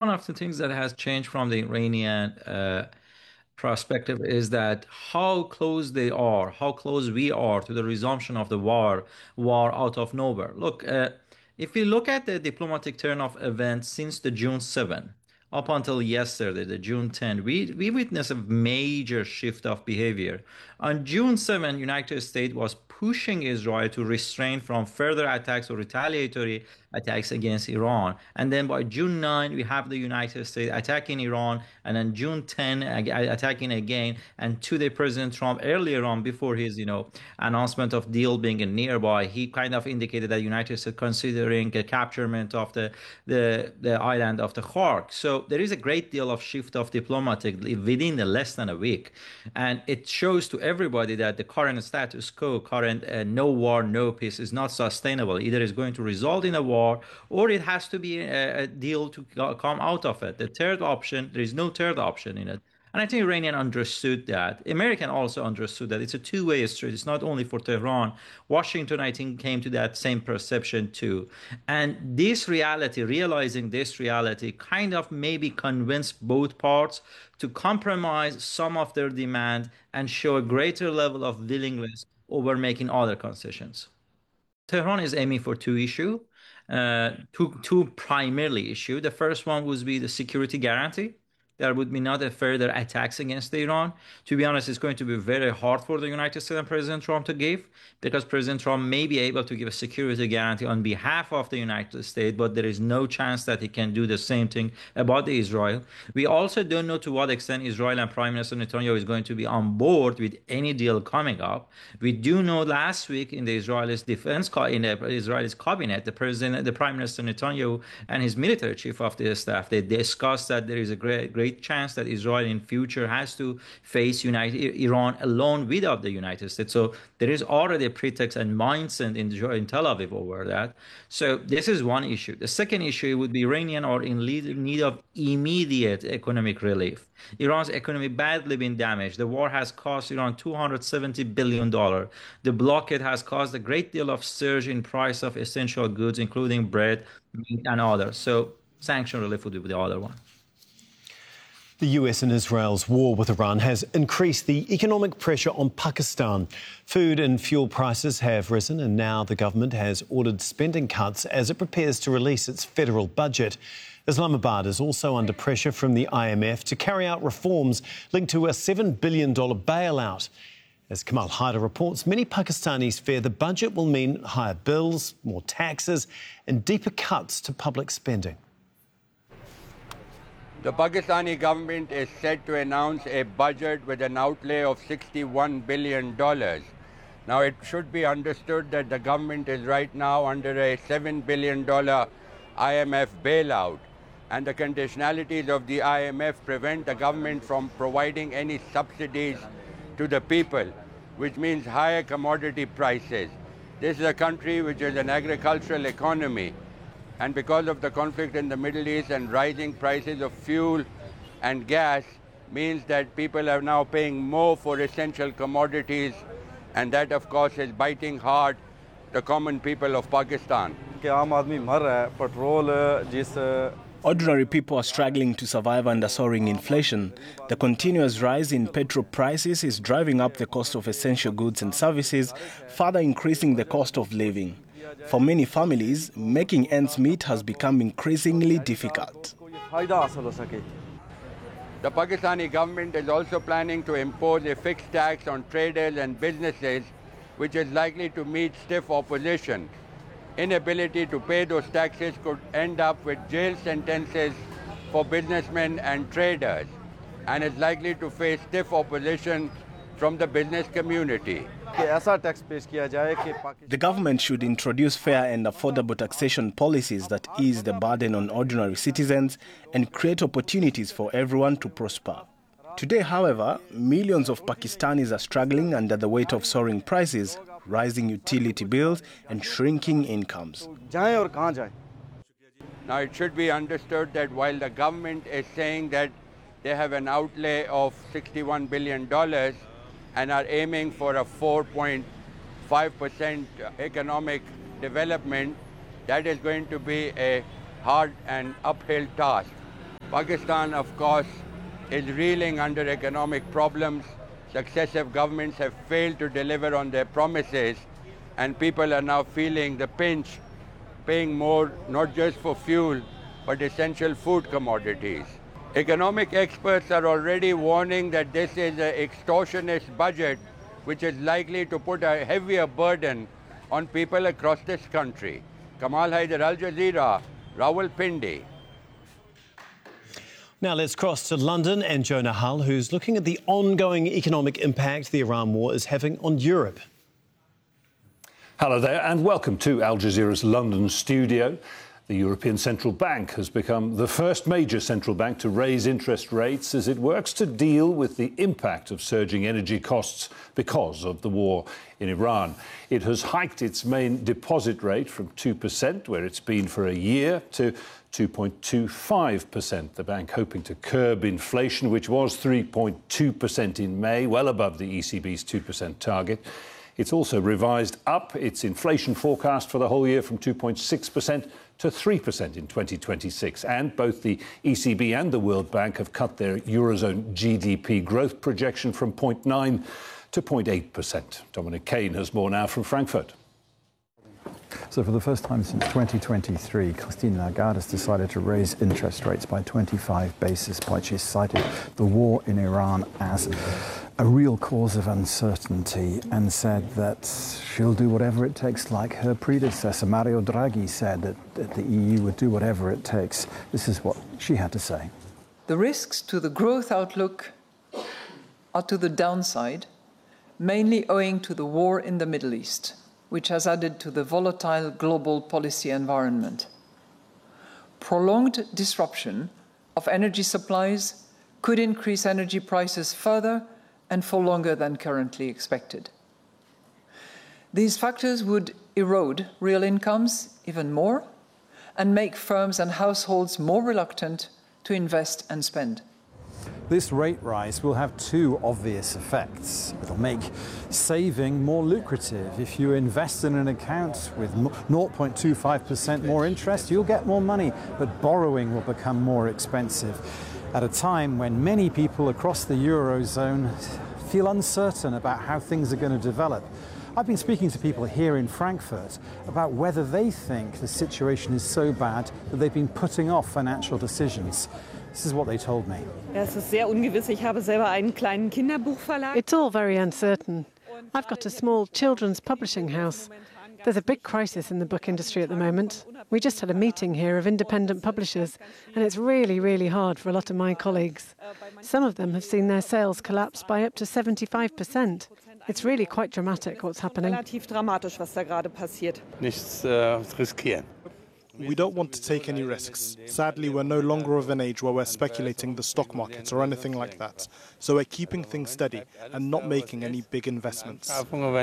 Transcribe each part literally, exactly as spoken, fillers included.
one of the things that has changed from the Iranian uh, perspective is that how close they are, how close we are to the resumption of the war, war out of nowhere. Look, uh, if we look at the diplomatic turn of events since the June seventh up until yesterday, the June tenth, we, we witnessed a major shift of behavior. On June seventh, United States was pushing Israel to restrain from further attacks or retaliatory attacks against Iran. And then by June ninth, we have the United States attacking Iran, and then June tenth attacking again. And today, President Trump, earlier on, before his you know announcement of deal being nearby, he kind of indicated that United States considering a capturement of the the, the island of the Khark. So there is a great deal of shift of diplomatic within the less than a week, and it shows to everybody that the current status quo, current uh, no war, no peace, is not sustainable. Either it's going to result in a war, or it has to be a, a deal to come out of it. The third option, there is no third option in it. And I think Iranian understood that. American also understood that. It's a two-way street. It's not only for Tehran. Washington, I think, came to that same perception too. And this reality, realizing this reality, kind of maybe convinced both parts to compromise some of their demand and show a greater level of willingness over making other concessions. Tehran is aiming for two issues, uh, two, two primarily issues. The first one would be the security guarantee. There would be not a further attacks against Iran. To be honest, it's going to be very hard for the United States and President Trump to give, because President Trump may be able to give a security guarantee on behalf of the United States, but there is no chance that he can do the same thing about the Israel. We also don't know to what extent Israel and Prime Minister Netanyahu is going to be on board with any deal coming up. We do know last week in the Israeli's defense, in the Israeli's cabinet, the president, the Prime Minister Netanyahu and his military chief of the staff, they discussed that there is a great, great chance that Israel in future has to face United, Iran alone without the United States. So there is already a pretext and mindset in, in Tel Aviv over that. So this is one issue. The second issue would be Iranian are in need of immediate economic relief. Iran's economy badly been damaged. The war has cost Iran two hundred seventy billion dollars. The blockade has caused a great deal of surge in price of essential goods, including bread, meat, and others. So sanction relief would be the other one. The U S and Israel's war with Iran has increased the economic pressure on Pakistan. Food and fuel prices have risen, and now the government has ordered spending cuts as it prepares to release its federal budget. Islamabad is also under pressure from the I M F to carry out reforms linked to a seven billion dollars bailout. As Kamal Haider reports, many Pakistanis fear the budget will mean higher bills, more taxes and deeper cuts to public spending. The Pakistani government is set to announce a budget with an outlay of sixty-one billion dollars. Now, it should be understood that the government is right now under a seven billion dollars I M F bailout, and the conditionalities of the I M F prevent the government from providing any subsidies to the people, which means higher commodity prices. This is a country which is an agricultural economy. And because of the conflict in the Middle East and rising prices of fuel and gas means that people are now paying more for essential commodities, and that, of course, is biting hard the common people of Pakistan. Ordinary people are struggling to survive under soaring inflation. The continuous rise in petrol prices is driving up the cost of essential goods and services, further increasing the cost of living. For many families, making ends meet has become increasingly difficult. The Pakistani government is also planning to impose a fixed tax on traders and businesses, which is likely to meet stiff opposition. Inability to pay those taxes could end up with jail sentences for businessmen and traders, and is likely to face stiff opposition from the business community. The government should introduce fair and affordable taxation policies that ease the burden on ordinary citizens and create opportunities for everyone to prosper. Today, however, millions of Pakistanis are struggling under the weight of soaring prices, rising utility bills and shrinking incomes. Now, it should be understood that while the government is saying that they have an outlay of sixty-one billion dollars and are aiming for a four point five percent economic development, that is going to be a hard and uphill task. Pakistan, of course, is reeling under economic problems. Successive governments have failed to deliver on their promises, and people are now feeling the pinch, paying more not just for fuel, but essential food commodities. Economic experts are already warning that this is an extortionist budget which is likely to put a heavier burden on people across this country. Kamal Haider, Al Jazeera, Rawalpindi. Now let's cross to London and Jonah Hull, who's looking at the ongoing economic impact the Iran war is having on Europe. Hello there and welcome to Al Jazeera's London studio. The European Central Bank has become the first major central bank to raise interest rates as it works to deal with the impact of surging energy costs because of the war in Iran. It has hiked its main deposit rate from two percent, where it's been for a year, to two point two five percent. The bank hoping to curb inflation, which was three point two percent in May, well above the E C B's two percent target. It's also revised up its inflation forecast for the whole year from two point six percent to three percent in twenty twenty-six. And both the E C B and the World Bank have cut their Eurozone G D P growth projection from zero point nine to zero point eight percent. Dominic Kane has more now from Frankfurt. So for the first time since twenty twenty-three, Christine Lagarde has decided to raise interest rates by twenty-five basis points. She's cited the war in Iran as a real cause of uncertainty and said that she'll do whatever it takes, like her predecessor, Mario Draghi, said that, that the E U would do whatever it takes. This is what she had to say. The risks to the growth outlook are to the downside, mainly owing to the war in the Middle East, which has added to the volatile global policy environment. Prolonged disruption of energy supplies could increase energy prices further and for longer than currently expected. These factors would erode real incomes even more and make firms and households more reluctant to invest and spend. This rate rise will have two obvious effects. It'll make saving more lucrative. If you invest in an account with zero point two five percent more interest, you'll get more money, but borrowing will become more expensive at a time when many people across the Eurozone feel uncertain about how things are going to develop. I've been speaking to people here in Frankfurt about whether they think the situation is so bad that they've been putting off financial decisions. This is what they told me. It's all very uncertain. I've got a small children's publishing house. There's a big crisis in the book industry at the moment. We just had a meeting here of independent publishers, and it's really, really hard for a lot of my colleagues. Some of them have seen their sales collapse by up to seventy-five percent. It's really quite dramatic what's happening. We don't want to take any risks. Sadly, we're no longer of an age where we're speculating the stock market or anything like that. So we're keeping things steady and not making any big investments.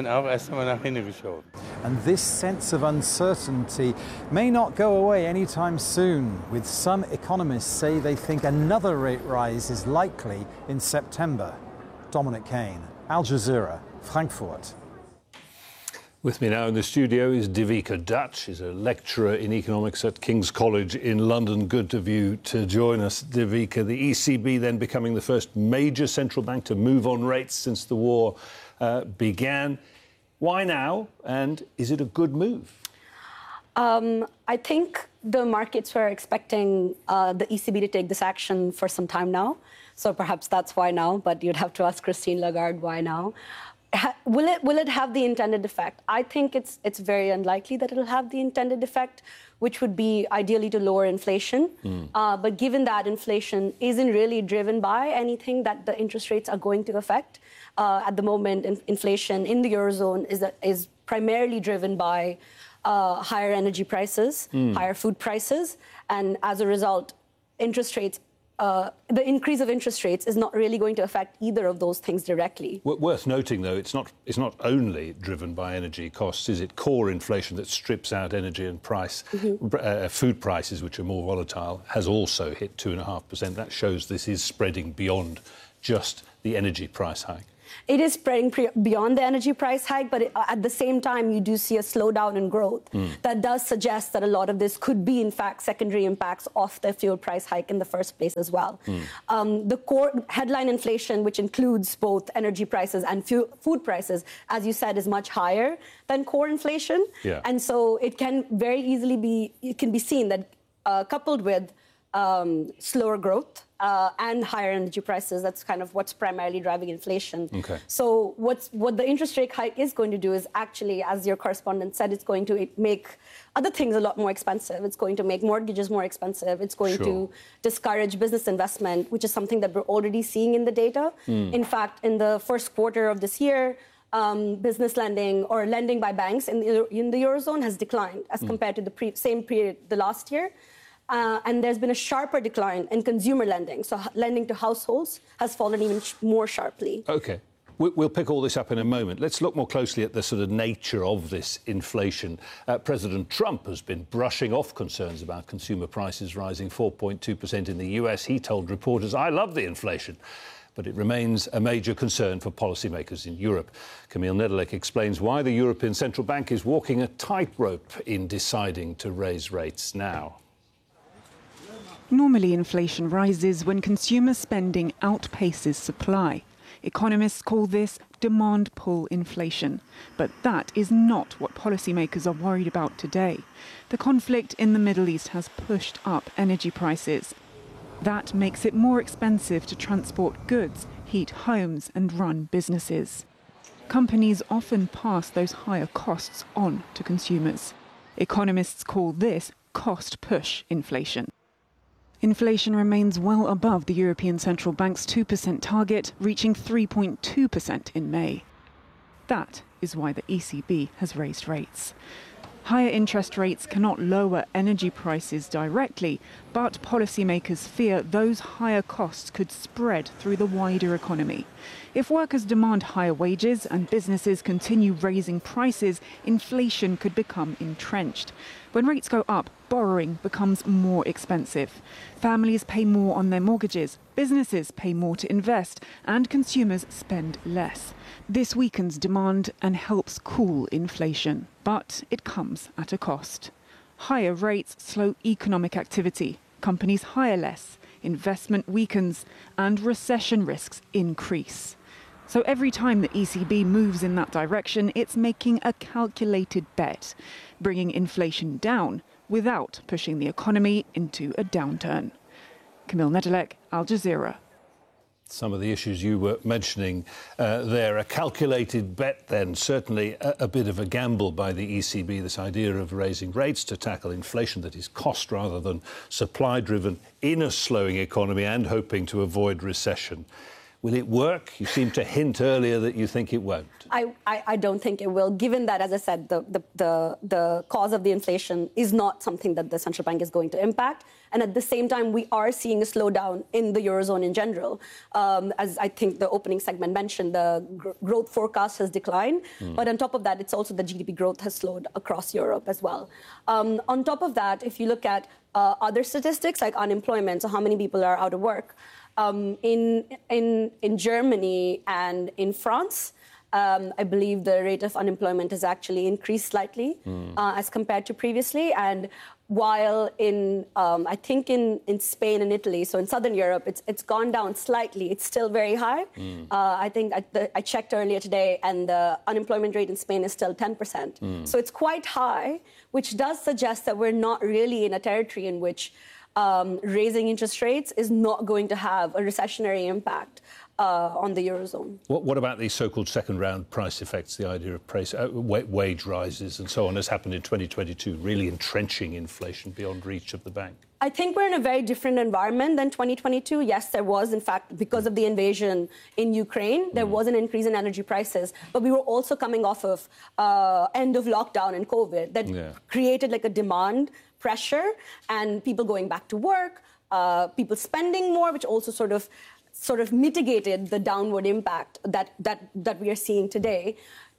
And this sense of uncertainty may not go away anytime soon, with some economists say they think another rate rise is likely in September. Dominic Kane, Al Jazeera, Frankfurt. With me now in the studio is Devika Dutt. She's a lecturer in economics at King's College in London. Good of you to join us, Devika. The E C B then becoming the first major central bank to move on rates since the war uh, began. Why now? And is it a good move? Um, I think the markets were expecting uh, the E C B to take this action for some time now. So perhaps that's why now, but you'd have to ask Christine Lagarde why now. Ha, will it will it have the intended effect? I think it's it's very unlikely that it'll have the intended effect, which would be ideally to lower inflation. Mm. Uh, but given that inflation isn't really driven by anything that the interest rates are going to affect, uh, at the moment, in, inflation in the Eurozone is is primarily driven by uh, higher energy prices, mm. higher food prices, and as a result, interest rates. Uh, the increase of interest rates is not really going to affect either of those things directly. W- worth noting, though, it's not it's not only driven by energy costs, is it? Core inflation that strips out energy and price, mm-hmm. uh, food prices, which are more volatile, has also hit two and a half percent. That shows this is spreading beyond just the energy price hike. It is spreading pre- beyond the energy price hike, but it, at the same time, you do see a slowdown in growth. Mm. That does suggest that a lot of this could be, in fact, secondary impacts of the fuel price hike in the first place as well. Mm. Um, the core headline inflation, which includes both energy prices and fuel, food prices, as you said, is much higher than core inflation. Yeah. And so it can very easily be, it can be seen that uh, coupled with um, slower growth, Uh, and higher energy prices, that's kind of what's primarily driving inflation. Okay. So what's, what the interest rate hike is going to do is actually, as your correspondent said, it's going to make other things a lot more expensive. It's going to make mortgages more expensive. It's going sure. to discourage business investment, which is something that we're already seeing in the data. Mm. In fact, in the first quarter of this year, um, business lending or lending by banks in the, in the Eurozone has declined as mm. compared to the pre- same period the last year. Uh, and there's been a sharper decline in consumer lending. So lending to households has fallen even sh- more sharply. OK. We'll pick all this up in a moment. Let's look more closely at the sort of nature of this inflation. Uh, President Trump has been brushing off concerns about consumer prices rising four point two percent in the U S. He told reporters, I love the inflation. But it remains a major concern for policymakers in Europe. Kamil Nedelec explains why the European Central Bank is walking a tightrope in deciding to raise rates now. Normally, inflation rises when consumer spending outpaces supply. Economists call this demand pull inflation. But that is not what policymakers are worried about today. The conflict in the Middle East has pushed up energy prices. That makes it more expensive to transport goods, heat homes and run businesses. Companies often pass those higher costs on to consumers. Economists call this cost push inflation. Inflation remains well above the European Central Bank's two percent target, reaching three point two percent in May. That is why the E C B has raised rates. Higher interest rates cannot lower energy prices directly, but policymakers fear those higher costs could spread through the wider economy. If workers demand higher wages and businesses continue raising prices, inflation could become entrenched. When rates go up, borrowing becomes more expensive. Families pay more on their mortgages, businesses pay more to invest, and consumers spend less. This weakens demand and helps cool inflation, but it comes at a cost. Higher rates slow economic activity, companies hire less, investment weakens, and recession risks increase. So every time the E C B moves in that direction, it's making a calculated bet, bringing inflation down without pushing the economy into a downturn. Kamil Nedelec, Al Jazeera. Some of the issues you were mentioning uh, there, a calculated bet then, certainly a, a bit of a gamble by the E C B, this idea of raising rates to tackle inflation that is cost rather than supply-driven in a slowing economy and hoping to avoid recession. Will it work? You seem to hint earlier that you think it won't. I, I, I don't think it will, given that, as I said, the, the, the, the cause of the inflation is not something that the central bank is going to impact. And at the same time, we are seeing a slowdown in the Eurozone in general. Um, as I think the opening segment mentioned, the gr- growth forecast has declined. Mm. But on top of that, it's also the G D P growth has slowed across Europe as well. Um, on top of that, if you look at uh, other statistics like unemployment, so how many people are out of work, Um, in, in, in Germany and in France, um, I believe the rate of unemployment has actually increased slightly mm. uh, as compared to previously. And while in, um, I think in, in Spain and Italy, so in Southern Europe, it's, it's gone down slightly. It's still very high. Mm. Uh, I think I, the, I checked earlier today, and the unemployment rate in Spain is still ten percent. Mm. So it's quite high, which does suggest that we're not really in a territory in which Um, raising interest rates is not going to have a recessionary impact uh, on the Eurozone. What, what about these so-called second-round price effects, the idea of price, uh, wage rises and so on, has happened in twenty twenty-two, really entrenching inflation beyond reach of the bank? I think we're in a very different environment than twenty twenty-two. Yes, there was, in fact, because of the invasion in Ukraine, there mm. was an increase in energy prices. But we were also coming off of uh, end of lockdown and COVID that yeah. created like a demand pressure and people going back to work, uh, people spending more, which also sort of sort of mitigated the downward impact that, that, that we are seeing today.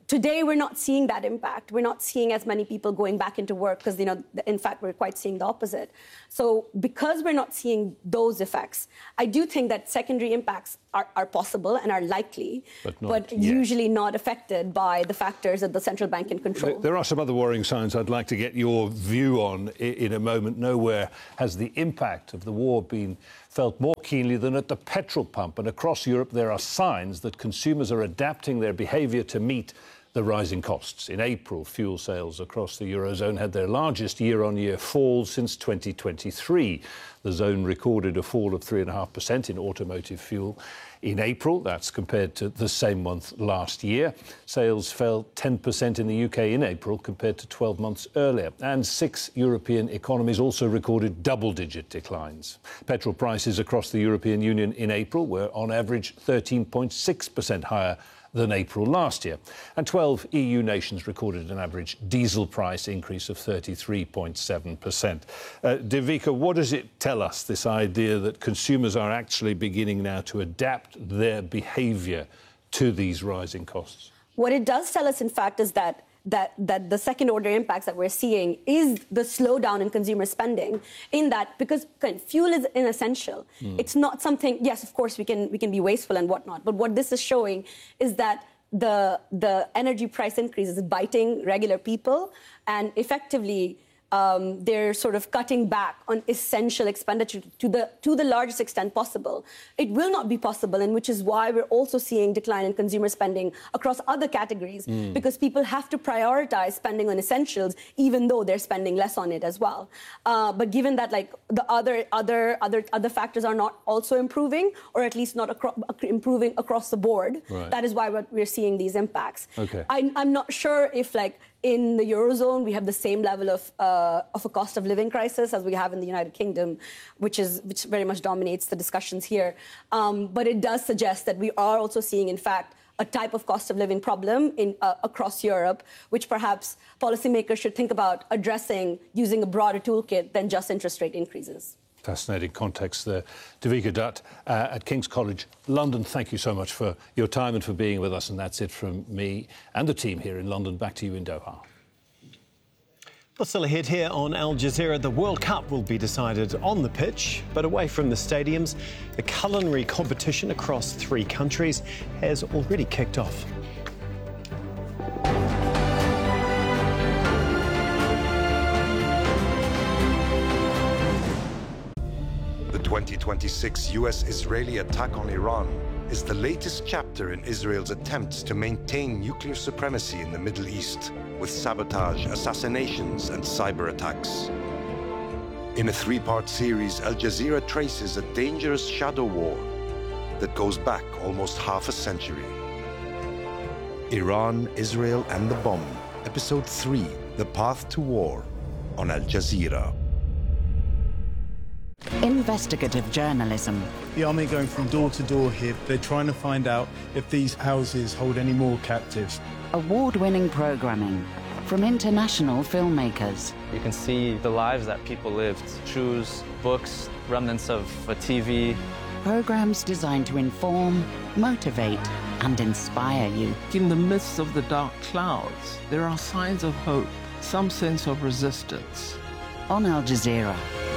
Today, we're not seeing that impact. We're not seeing as many people going back into work because, you know, in fact, we're quite seeing the opposite. So because we're not seeing those effects, I do think that secondary impacts are, are possible and are likely, but, not but usually not affected by the factors that the central bank can control. There are some other worrying signs I'd like to get your view on in a moment. Nowhere has the impact of the war been felt more keenly than at the petrol pump. And across Europe, there are signs that consumers are adapting their behaviour to meet the rising costs. In April, fuel sales across the Eurozone had their largest year-on-year fall since twenty twenty-three. The zone recorded a fall of three point five percent in automotive fuel in April. That's compared to the same month last year. Sales fell ten percent in the U K in April compared to twelve months earlier. And six European economies also recorded double-digit declines. Petrol prices across the European Union in April were on average thirteen point six percent higher than April last year. And twelve E U nations recorded an average diesel price increase of thirty-three point seven percent. Uh, Devika, what does it tell us, this idea that consumers are actually beginning now to adapt their behaviour to these rising costs? What it does tell us, in fact, is that That, that the second order impacts that we're seeing is the slowdown in consumer spending, in that because fuel is inessential. Mm. It's not something, yes, of course, we can we can be wasteful and whatnot, but what this is showing is that the the energy price increase is biting regular people, and effectively Um, they're sort of cutting back on essential expenditure to the to the largest extent possible. It will not be possible, and which is why we're also seeing decline in consumer spending across other categories, mm. because people have to prioritize spending on essentials, even though they're spending less on it as well. Uh, but given that, like the other other other other factors are not also improving, or at least not acro- improving across the board, right. That is why we're, we're seeing these impacts. Okay. I, I'm not sure if like. In the Eurozone, we have the same level of uh, of a cost of living crisis as we have in the United Kingdom, which is which very much dominates the discussions here. Um, but it does suggest that we are also seeing, in fact, a type of cost of living problem in uh, across Europe, which perhaps policymakers should think about addressing using a broader toolkit than just interest rate increases. Fascinating context there. Devika Dutt uh, at King's College London, thank you so much for your time and for being with us. And that's it from me and the team here in London. Back to you in Doha. Well, still ahead here on Al Jazeera, the World Cup will be decided on the pitch, but away from the stadiums, the culinary competition across three countries has already kicked off. The twenty twenty-six U S-Israeli attack on Iran is the latest chapter in Israel's attempts to maintain nuclear supremacy in the Middle East with sabotage, assassinations, and cyber attacks. In a three-part series, Al Jazeera traces a dangerous shadow war that goes back almost half a century. Iran, Israel, and the Bomb, Episode three, The Path to War, on Al Jazeera. Investigative journalism. The army are going from door to door here. They're trying to find out if these houses hold any more captives. Award-winning programming from international filmmakers. You can see the lives that people lived. Shoes, books, remnants of a T V. Programs designed to inform, motivate, and inspire you. In the midst of the dark clouds, there are signs of hope, some sense of resistance. On Al Jazeera.